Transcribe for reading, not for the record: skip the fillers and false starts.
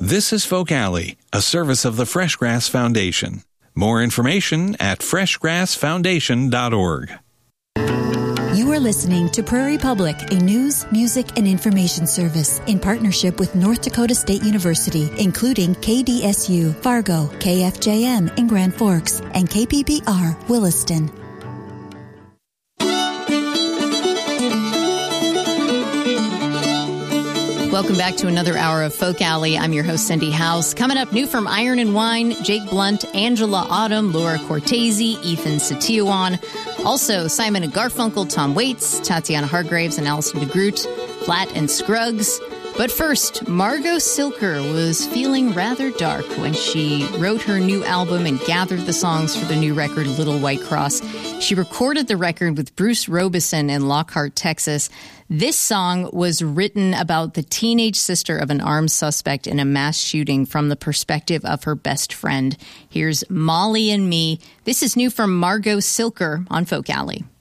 This is Folk Alley, a service of the Freshgrass Foundation. More information at freshgrassfoundation.org. You are listening to Prairie Public, a news, music, and information service in partnership with North Dakota State University, including KDSU, Fargo, KFJM in Grand Forks, and KPBR, Williston. Welcome back to another hour of Folk Alley. I'm your host, Cindy House. Coming up, new from Iron and Wine, Jake Blunt, Angela Autumn, Laura Cortese, Ethan Satiawan. Also, Simon and Garfunkel, Tom Waits, Tatiana Hargraves, and Allison DeGroot, Flat and Scruggs. But first, Margot Silker was feeling rather dark when she wrote her new album and gathered the songs for the new record, Little White Cross. She recorded the record with Bruce Robeson in Lockhart, Texas. This song was written about the teenage sister of an armed suspect in a mass shooting from the perspective of her best friend. Here's Molly and Me. This is new from Margot Silker on Folk Alley.